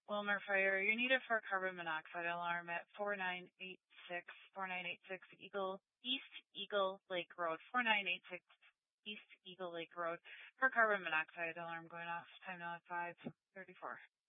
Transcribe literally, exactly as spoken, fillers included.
Wilmer Fire, you need it for carbon monoxide alarm at four nine eight six, four nine eight six Eagle, East Eagle Lake Road, four nine eight six East Eagle Lake Road for carbon monoxide alarm going off. Time now at five thirty-four.